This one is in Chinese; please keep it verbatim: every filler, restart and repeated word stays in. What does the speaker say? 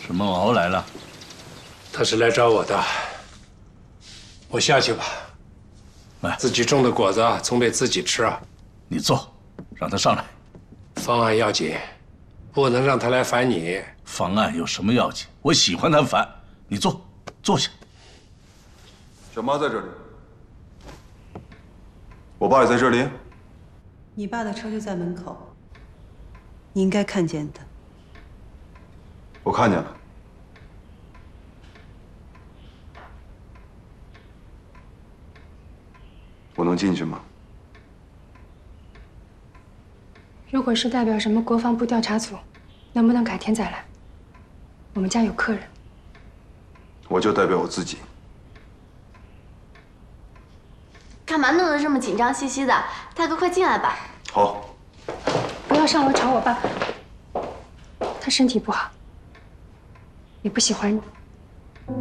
沈梦敖来了， 他是来找我的。我下去吧。 来， 自己种的果子啊，总得自己吃啊。 你坐，让他上来。 方案要紧，不能让他来烦你。 方案有什么要紧？我喜欢他烦。你坐，坐下。 小妈在这里，我爸也在这里。 你爸的车就在门口，你应该看见的。 我看见了。我能进去吗？ 如果是代表什么国防部调查组，能不能改天再来？我们家有客人。 我就代表我自己。 干嘛弄得这么紧张兮兮的？大哥，快进来吧。 好。 不要上楼吵我爸，他身体不好，也不喜欢你。